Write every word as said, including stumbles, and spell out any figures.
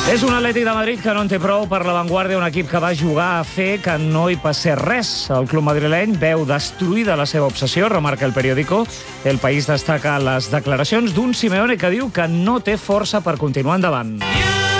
És un Atlètic de Madrid que no en té prou per La Vanguardia, un equip que va jugar a fer que no hi passés res. El club madrileny veu destruïda la seva obsessió, remarca el periòdico. El País destaca les declaracions d'un Simeone que diu que no té força per continuar endavant.